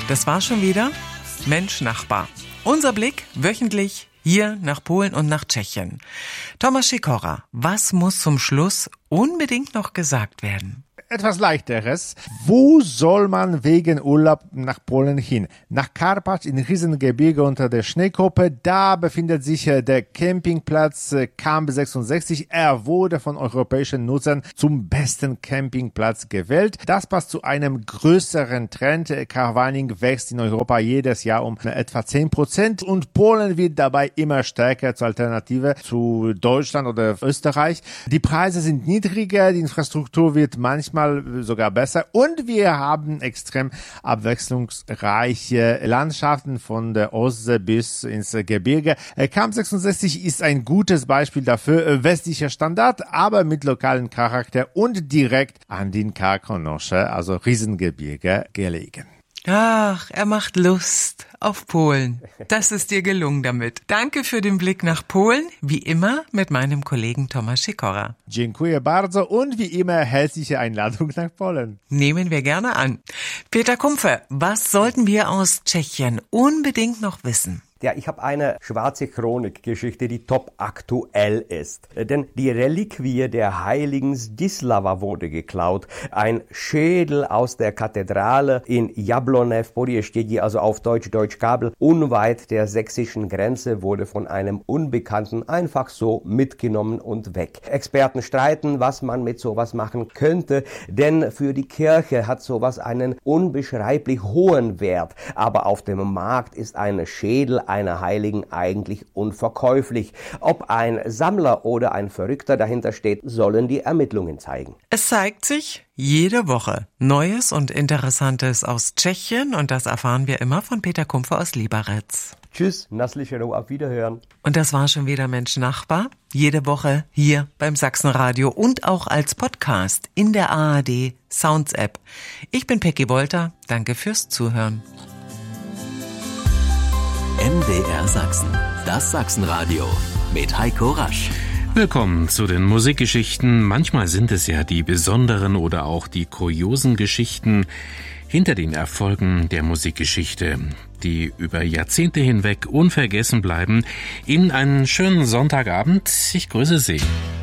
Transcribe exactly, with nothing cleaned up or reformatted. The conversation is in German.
Das war schon wieder Mensch Nachbar. Unser Blick wöchentlich hier nach Polen und nach Tschechien. Tomasz Sikora, was muss zum Schluss unbedingt noch gesagt werden? Etwas Leichteres. Wo soll man wegen Urlaub nach Polen hin? Nach Karpacz in Riesengebirge unter der Schneekuppe. Da befindet sich der Campingplatz Camp sechsundsechzig. Er wurde von europäischen Nutzern zum besten Campingplatz gewählt. Das passt zu einem größeren Trend. Caravaning wächst in Europa jedes Jahr um etwa zehn Prozent und Polen wird dabei immer stärker zur Alternative zu Deutschland oder Österreich. Die Preise sind niedriger, die Infrastruktur wird manchmal sogar besser und wir haben extrem abwechslungsreiche Landschaften von der Ostsee bis ins Gebirge. Camp sechsundsechzig ist ein gutes Beispiel dafür, westlicher Standard, aber mit lokalem Charakter und direkt an den Karkonosze, also Riesengebirge, gelegen. Ach, er macht Lust auf Polen. Das ist dir gelungen damit. Danke für den Blick nach Polen, wie immer mit meinem Kollegen Tomasz Sikora. Dziękuję bardzo und wie immer herzliche Einladung nach Polen. Nehmen wir gerne an. Peter Kumpfe, was sollten wir aus Tschechien unbedingt noch wissen? Ja, ich habe eine schwarze Chronikgeschichte, die top aktuell ist. Denn die Reliquie der heiligen Zdislava wurde geklaut. Ein Schädel aus der Kathedrale in Jablonev, Podjeźdie, also auf Deutsch Deutschkabel, unweit der sächsischen Grenze, wurde von einem Unbekannten einfach so mitgenommen und weg. Experten streiten, was man mit sowas machen könnte, denn für die Kirche hat sowas einen unbeschreiblich hohen Wert. Aber auf dem Markt ist ein Schädel einer Heiligen eigentlich unverkäuflich. Ob ein Sammler oder ein Verrückter dahinter steht, sollen die Ermittlungen zeigen. Es zeigt sich jede Woche Neues und Interessantes aus Tschechien und das erfahren wir immer von Peter Kumpfe aus Liberec. Tschüss, Naslichero, auf Wiederhören. Und das war schon wieder Mensch Nachbar. Jede Woche hier beim Sachsenradio und auch als Podcast in der A R D Sounds App. Ich bin Peggy Wolter. Danke fürs Zuhören. M D R Sachsen, das Sachsenradio mit Heiko Rasch. Willkommen zu den Musikgeschichten. Manchmal sind es ja die besonderen oder auch die kuriosen Geschichten hinter den Erfolgen der Musikgeschichte, die über Jahrzehnte hinweg unvergessen bleiben. Ihnen einen schönen Sonntagabend. Ich grüße Sie.